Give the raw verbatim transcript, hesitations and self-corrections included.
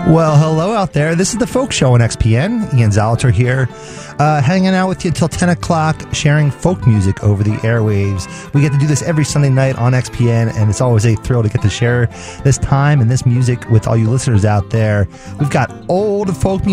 Well, hello out there. This is the Folk Show on X P N. Ian Zoliter here, uh, hanging out with you until ten o'clock, sharing folk music over the airwaves. We get to do this every Sunday night on X P N, and it's always a thrill to get to share this time and this music with all you listeners out there. We've got old folk music